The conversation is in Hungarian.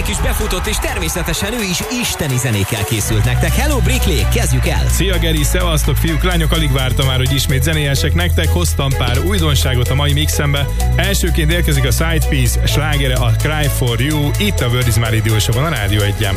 is befutott, és természetesen ő is isteni zenékkel készült nektek. Hello, Brickley, kezdjük el! Szia, Geri, szevasztok, fiúk, lányok, alig vártam már, hogy ismét zenélyesek nektek. Hoztam pár újdonságot a mai mixembe. Elsőként érkezik a Sidepiece slágere, a Cry For You, itt a World Is My Radio Show-ban, a Rádió 1-en.